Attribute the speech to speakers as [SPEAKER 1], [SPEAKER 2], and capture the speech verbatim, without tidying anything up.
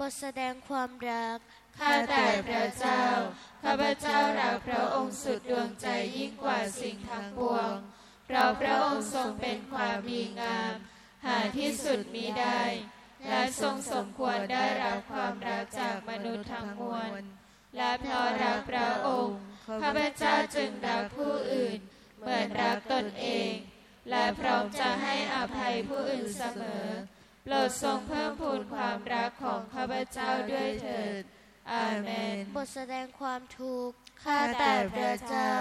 [SPEAKER 1] ทแสดงความรัก
[SPEAKER 2] ข้าแต่พระเจ้าข้าพเจ้ารักพระองค์สุดดวงใจยิ่งกว่าสิ่งทั้งปวงเพราะพระองค์ทรงเป็นความดีงามหาที่สุดมิได้และทรงสมควรได้รับความรักจากมนุษย์ทั้งมวลและเพราะรักพระองค์ข้าพเจ้าจึงรักผู้อื่นเหมือนรักตนเองและพร้อมจะให้อภัยผู้อื่นเสมอโปรดทรงเพิ่มพูนความรักของข้าพเจ้าด้วยเถิดอาเมน
[SPEAKER 1] บทแสดงความทุกข์
[SPEAKER 2] ข้าแต่พระเจ้า